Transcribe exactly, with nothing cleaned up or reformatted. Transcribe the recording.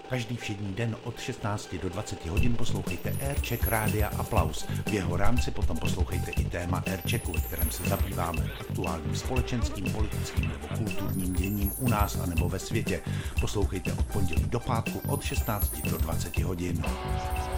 Každý všední den od šestnácti do dvaceti hodin poslouchejte Aircheck Rádia Aplaus. V jeho rámci potom poslouchejte i téma Airchecku, ve kterém se zabýváme aktuálním společenským, politickým nebo kulturním děním u nás a nebo ve světě. Poslouchejte od pondělí do pátku od šestnácti do dvaceti hodin.